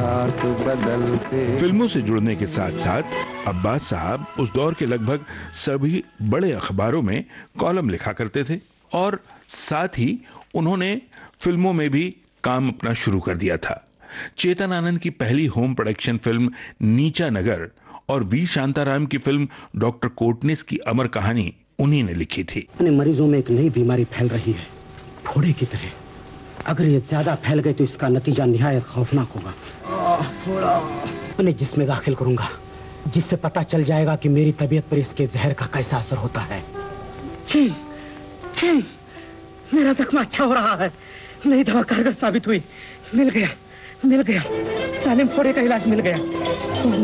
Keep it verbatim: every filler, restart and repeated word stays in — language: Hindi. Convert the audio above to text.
हाथ बदलते। फिल्मों से जुड़ने के साथ साथ अब्बास साहब उस दौर के लगभग सभी बड़े अखबारों में कॉलम लिखा करते थे और साथ ही उन्होंने फिल्मों में भी काम अपना शुरू कर दिया था। चेतन आनंद की पहली होम प्रोडक्शन फिल्म नीचा नगर और वी शांताराम की फिल्म डॉक्टर कोटनिस की अमर कहानी उन्हीं ने लिखी थी। अपने मरीजों में एक नई बीमारी फैल रही है, फोड़े की तरह। अगर ये ज्यादा फैल गई तो इसका नतीजा निहायत खौफनाक होगा। उन्हें जिसमें दाखिल करूंगा, जिससे पता चल जाएगा कि मेरी तबीयत पर इसके जहर का कैसा असर होता है। छी, छी, मेरा जख्म अच्छा हो रहा है। नई दवा कारगर साबित हुई। मिल गया, मिल गया। सालिम फोड़े का इलाज मिल गया।